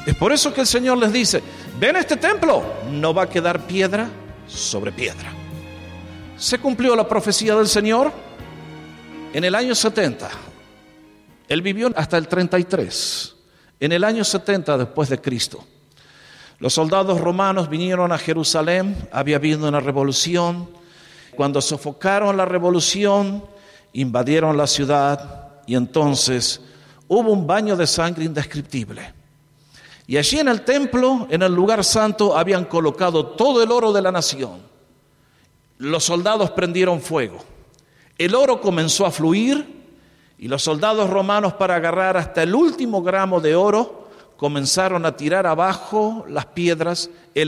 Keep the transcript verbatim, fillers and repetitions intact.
Es por eso que el Señor les dice: ven a este templo, no va a quedar piedra sobre piedra. Se cumplió la profecía del Señor en el año setenta. Él vivió hasta el treinta y tres. En el año setenta después de Cristo, los soldados romanos vinieron a Jerusalén. Había habido una revolución. Cuando sofocaron la revolución, invadieron la ciudad y entonces hubo un baño de sangre indescriptible. Y allí en el templo, en el lugar santo, habían colocado todo el oro de la nación. Los soldados prendieron fuego. El oro comenzó a fluir y los soldados romanos, para agarrar hasta el último gramo de oro, comenzaron a tirar abajo las piedras. El